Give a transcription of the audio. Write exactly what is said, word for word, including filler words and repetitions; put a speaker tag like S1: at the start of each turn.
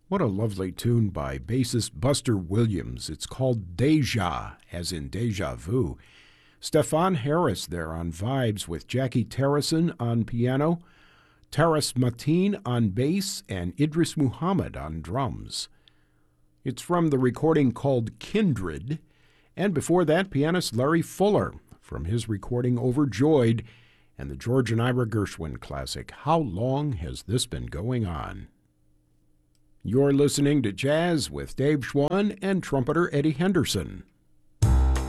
S1: What a lovely tune by bassist Buster Williams. It's called Deja, as in deja vu. Stefan Harris there on vibes with Jackie Terrason on piano, Taras Mateen on bass, and Idris Muhammad on drums. It's from the recording called Kindred, and before that, pianist Larry Fuller from his recording Overjoyed, and the George and Ira Gershwin classic, How Long Has This Been Going On? You're listening to Jazz with Dave Schwann and trumpeter Eddie Henderson.